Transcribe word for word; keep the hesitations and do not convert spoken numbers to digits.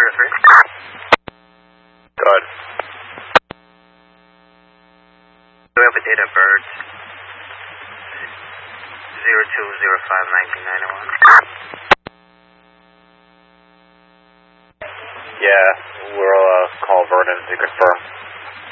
Carrier three. Good. Do we have a date of birth? zero two zero five nineteen ninety-one. Yeah, we'll uh, call Vernon to confirm.